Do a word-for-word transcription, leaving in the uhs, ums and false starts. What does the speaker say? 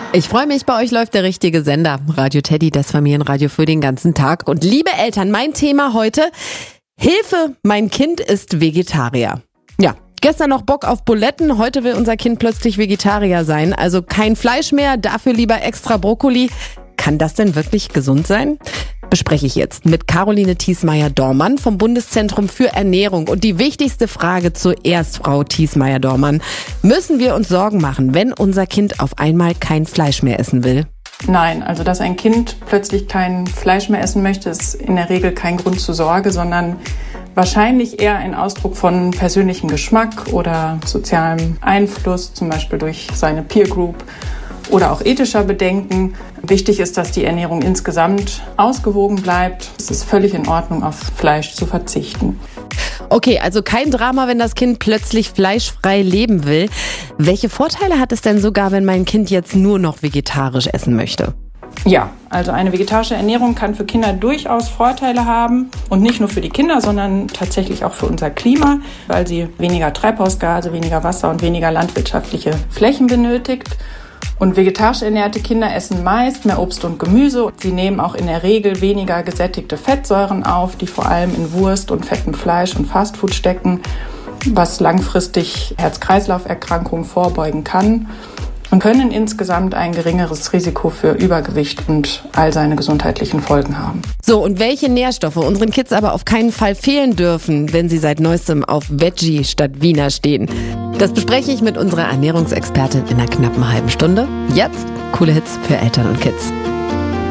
Ich freue mich, bei euch läuft der richtige Sender. Radio Teddy, das Familienradio für den ganzen Tag. Und liebe Eltern, mein Thema heute: Hilfe, mein Kind ist Vegetarier. Ja, gestern noch Bock auf Buletten, heute will unser Kind plötzlich Vegetarier sein. Also kein Fleisch mehr, dafür lieber extra Brokkoli. Kann das denn wirklich gesund sein? Bespreche ich jetzt mit Caroline Thiesmeier-Dormann vom Bundeszentrum für Ernährung. Und die wichtigste Frage zuerst, Frau Thiesmeier-Dormann: Müssen wir uns Sorgen machen, wenn unser Kind auf einmal kein Fleisch mehr essen will? Nein, also dass ein Kind plötzlich kein Fleisch mehr essen möchte, ist in der Regel kein Grund zur Sorge, sondern wahrscheinlich eher ein Ausdruck von persönlichem Geschmack oder sozialem Einfluss, zum Beispiel durch seine Peer Group oder auch ethischer Bedenken. Wichtig ist, dass die Ernährung insgesamt ausgewogen bleibt. Es ist völlig in Ordnung, auf Fleisch zu verzichten. Okay, also kein Drama, wenn das Kind plötzlich fleischfrei leben will. Welche Vorteile hat es denn sogar, wenn mein Kind jetzt nur noch vegetarisch essen möchte? Ja, also eine vegetarische Ernährung kann für Kinder durchaus Vorteile haben. Und nicht nur für die Kinder, sondern tatsächlich auch für unser Klima, weil sie weniger Treibhausgase, weniger Wasser und weniger landwirtschaftliche Flächen benötigt. Und vegetarisch ernährte Kinder essen meist mehr Obst und Gemüse. Sie nehmen auch in der Regel weniger gesättigte Fettsäuren auf, die vor allem in Wurst und fettem Fleisch und Fastfood stecken, was langfristig Herz-Kreislauf-Erkrankungen vorbeugen kann und können insgesamt ein geringeres Risiko für Übergewicht und all seine gesundheitlichen Folgen haben. So, und welche Nährstoffe unseren Kids aber auf keinen Fall fehlen dürfen, wenn sie seit neuestem auf Veggie statt Wiener stehen? Das bespreche ich mit unserer Ernährungsexpertin in einer knappen halben Stunde. Jetzt coole Hits für Eltern und Kids.